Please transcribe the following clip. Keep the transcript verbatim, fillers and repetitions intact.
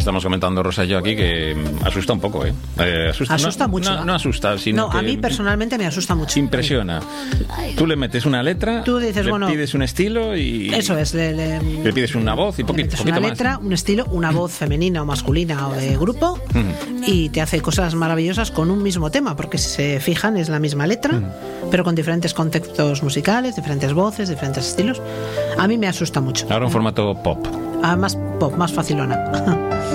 estamos comentando Rosa y yo aquí que asusta un poco, ¿eh? eh asusta asusta no, mucho. No, no asusta, sino no, que a mí personalmente me asusta mucho. Impresiona. Tú le metes una letra, Tú dices, le bueno, pides un estilo y... Eso es. Le, le, le pides una voz y poquito, le poquito una más. letra, un estilo, una voz femenina o masculina o de grupo uh-huh. y te hace cosas maravillosas con un mismo tema, porque si se fijan es la misma letra, uh-huh. pero con diferentes contextos musicales, diferentes voces, diferentes estilos. A mí me asusta mucho. Ahora un formato pop. Ah, más pop, más facilona.